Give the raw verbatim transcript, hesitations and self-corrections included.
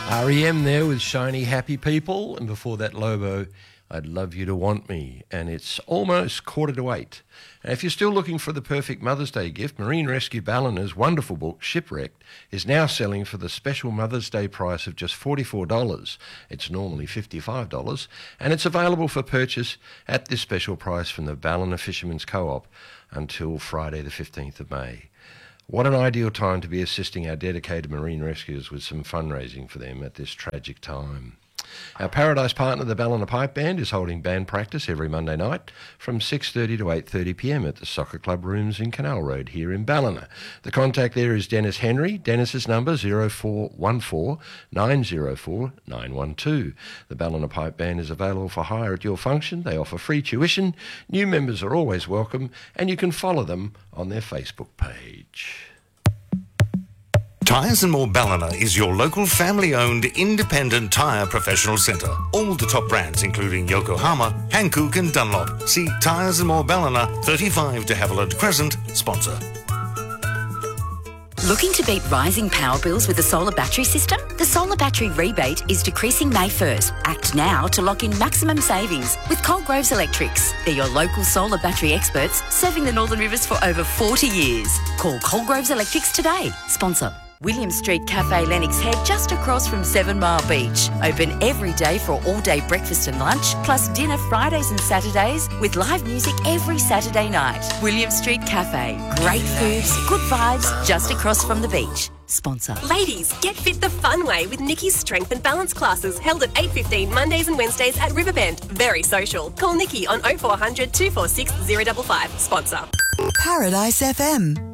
R E M there with Shiny Happy People, and before that Lobo, I'd Love You to Want Me, and it's almost quarter to eight. And if you're still looking for the perfect Mother's Day gift, Marine Rescue Ballina's wonderful book, Shipwrecked, is now selling for the special Mother's Day price of just forty-four dollars. It's normally fifty-five dollars, and it's available for purchase at this special price from the Ballina Fishermen's Co-op until Friday the fifteenth of May. What an ideal time to be assisting our dedicated marine rescuers with some fundraising for them at this tragic time. Our Paradise partner, the Ballina Pipe Band, is holding band practice every Monday night from six thirty to eight thirty p m at the Soccer Club Rooms in Canal Road here in Ballina. The contact there is Dennis Henry. Dennis's number zero four one four nine zero four nine one two. The Ballina Pipe Band is available for hire at your function. They offer free tuition. New members are always welcome, and you can follow them on their Facebook page. Tyres and More Ballina is your local family-owned independent tyre professional centre. All the top brands including Yokohama, Hankook and Dunlop. See Tyres and More Ballina, thirty-five de Havilland Crescent, sponsor. Looking to beat rising power bills with a solar battery system? The solar battery rebate is decreasing May first. Act now to lock in maximum savings with Coalgroves Electrics. They're your local solar battery experts serving the Northern Rivers for over forty years. Call Coalgroves Electrics today. Sponsor. William Street Cafe Lennox Head just across from Seven Mile Beach. Open every day for all-day breakfast and lunch, plus dinner Fridays and Saturdays with live music every Saturday night. William Street Cafe. Great foods, good vibes, just across from the beach. Sponsor. Ladies, get fit the fun way with Nikki's Strength and Balance classes held at eight fifteen Mondays and Wednesdays at Riverbend. Very social. Call Nikki on oh four hundred two four six oh five five. Sponsor. Paradise F M.